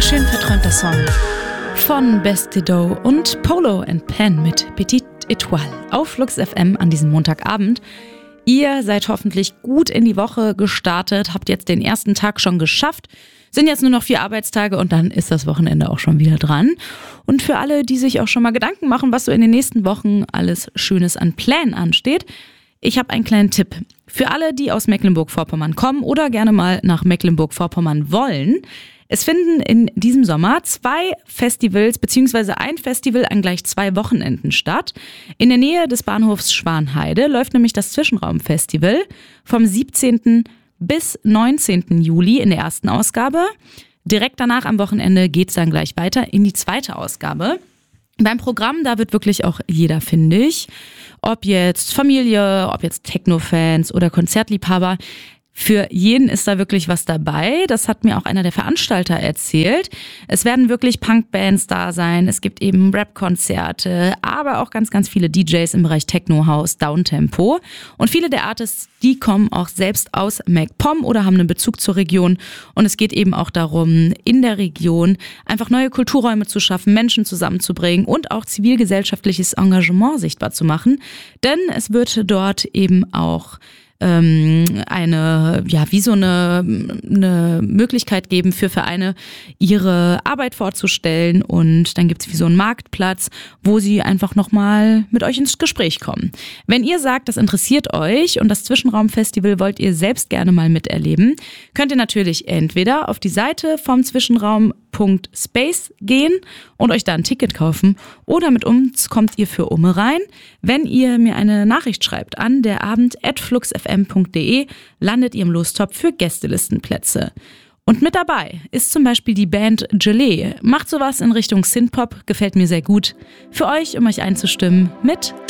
Ein schön verträumter Song von Bestido und Polo and Pan mit Petite Étoile auf Flux FM an diesem Montagabend. Ihr seid hoffentlich gut in die Woche gestartet, habt jetzt den ersten Tag schon geschafft, sind jetzt nur noch 4 Arbeitstage und dann ist das Wochenende auch schon wieder dran. Und für alle, die sich auch schon mal Gedanken machen, was so in den nächsten Wochen alles Schönes an Plänen ansteht, ich habe einen kleinen Tipp. Für alle, die aus Mecklenburg-Vorpommern kommen oder gerne mal nach Mecklenburg-Vorpommern wollen, es finden in diesem Sommer 2 Festivals bzw. ein Festival an gleich 2 Wochenenden statt. In der Nähe des Bahnhofs Schwanheide läuft nämlich das Zwischenraumfestival vom 17. bis 19. Juli in der ersten Ausgabe. Direkt danach am Wochenende geht es dann gleich weiter in die zweite Ausgabe. Beim Programm, da wird wirklich auch jeder fündig. Ob jetzt Familie, ob jetzt Techno-Fans oder Konzertliebhaber. Für jeden ist da wirklich was dabei. Das hat mir auch einer der Veranstalter erzählt. Es werden wirklich Punkbands da sein. Es gibt eben Rap-Konzerte, aber auch ganz, ganz viele DJs im Bereich Techno, House, Downtempo. Und viele der Artists, die kommen auch selbst aus MacPom oder haben einen Bezug zur Region. Und es geht eben auch darum, in der Region einfach neue Kulturräume zu schaffen, Menschen zusammenzubringen und auch zivilgesellschaftliches Engagement sichtbar zu machen. Denn es wird dort eben auch eine Möglichkeit geben für Vereine, ihre Arbeit vorzustellen, und dann gibt's wie so einen Marktplatz, wo sie einfach nochmal mit euch ins Gespräch kommen. Wenn ihr sagt, das interessiert euch und das Zwischenraumfestival wollt ihr selbst gerne mal miterleben, könnt ihr natürlich entweder auf die Seite vom Zwischenraum.space gehen und euch da ein Ticket kaufen, oder mit uns kommt ihr für Umme rein. Wenn ihr mir eine Nachricht schreibt an derabend@fluxfm.de, landet ihr im Lostopf für Gästelistenplätze. Und mit dabei ist zum Beispiel die Band Gelee. Macht sowas in Richtung Synthpop, gefällt mir sehr gut. Für euch, um euch einzustimmen, mit